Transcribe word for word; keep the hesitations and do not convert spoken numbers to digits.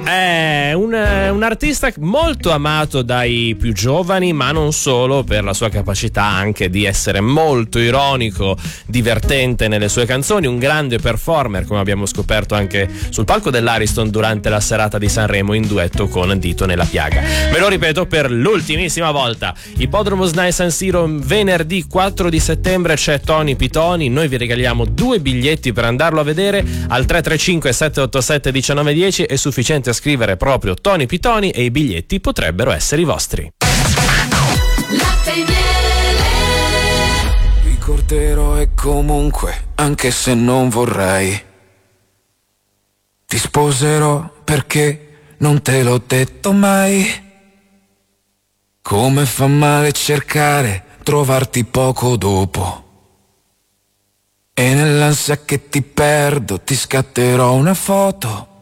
È un, un artista molto amato dai più giovani, ma non solo, per la sua capacità anche di essere molto ironico, divertente nelle sue canzoni, un grande performer, come abbiamo scoperto anche sul palco dell'Ariston durante la serata di Sanremo in duetto con Dito Nella Piaga. Me lo ripeto per l'ultimissima volta: Ippodromo SNAI San Siro, venerdì quattro di settembre c'è Tony Pitoni. Noi vi regaliamo due biglietti per andarlo a vedere. Al tre tre cinque sette otto sette uno nove uno zero è sufficiente scrivere proprio Tony Pitoni e i biglietti potrebbero essere i vostri. Ricorderò e comunque, anche se non vorrei, ti sposerò perché non te l'ho detto mai. Come fa male cercare, trovarti poco dopo, e nell'ansia che ti perdo ti scatterò una foto